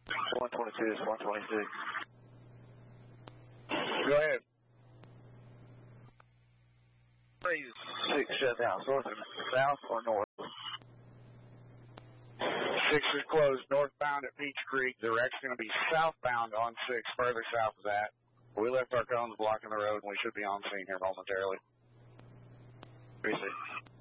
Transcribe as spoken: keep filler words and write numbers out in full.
one twenty-two is one twenty-six. Go ahead. Please, six shut down, north and south or north? Six is closed northbound at Peach Creek. Direct's going to be southbound on six, further south of that. We left our cones blocking the road and we should be on scene here momentarily. Appreciate it.